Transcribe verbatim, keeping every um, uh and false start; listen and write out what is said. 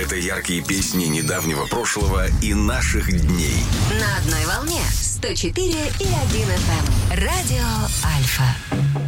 Это яркие песни недавнего прошлого и наших дней. На одной волне сто четыре и один эф эм. Радио Альфа.